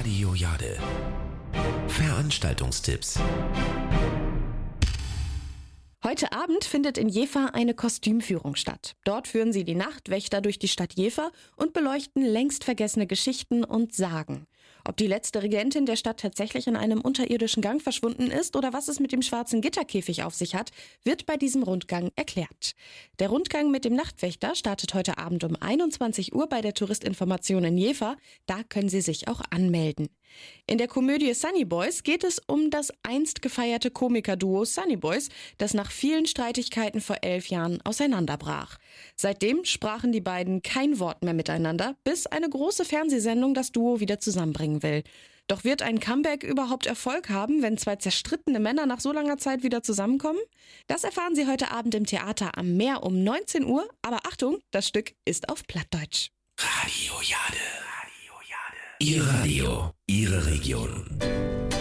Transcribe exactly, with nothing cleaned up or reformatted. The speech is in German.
Radio Jade. Veranstaltungstipps. Heute Abend findet in Jever eine Kostümführung statt. Dort führen sie die Nachtwächter durch die Stadt Jever und beleuchten längst vergessene Geschichten und Sagen. Ob die letzte Regentin der Stadt tatsächlich in einem unterirdischen Gang verschwunden ist oder was es mit dem schwarzen Gitterkäfig auf sich hat, wird bei diesem Rundgang erklärt. Der Rundgang mit dem Nachtwächter startet heute Abend um einundzwanzig Uhr bei der Touristinformation in Jever. Da können Sie sich auch anmelden. In der Komödie Sunny Boys geht es um das einst gefeierte Komikerduo Sunny Boys, das nach vielen Streitigkeiten vor elf Jahren auseinanderbrach. Seitdem sprachen die beiden kein Wort mehr miteinander, bis eine große Fernsehsendung das Duo wieder zusammenbringen will. Doch wird ein Comeback überhaupt Erfolg haben, wenn zwei zerstrittene Männer nach so langer Zeit wieder zusammenkommen? Das erfahren Sie heute Abend im Theater am Meer um neunzehn Uhr. Aber Achtung, das Stück ist auf Plattdeutsch. Radio Jade. Radio Jade. Ihr Radio, Ihre Region.